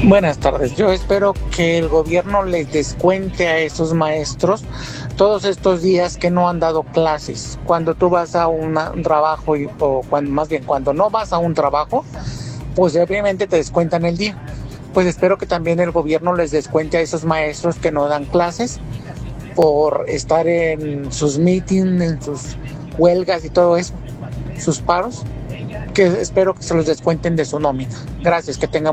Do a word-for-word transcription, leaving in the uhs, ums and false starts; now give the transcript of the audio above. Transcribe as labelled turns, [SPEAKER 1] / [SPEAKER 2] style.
[SPEAKER 1] Buenas tardes. Yo espero que el gobierno les descuente a esos maestros todos estos días que no han dado clases. Cuando tú vas a una- un trabajo, y- o cuando, más bien cuando no vas a un trabajo, pues obviamente te descuentan el día. Pues espero que también el gobierno les descuente a esos maestros que no dan clases por estar en sus meetings, en sus huelgas y todo eso, sus paros, que espero que se los descuenten de su nómina. Gracias, que tengan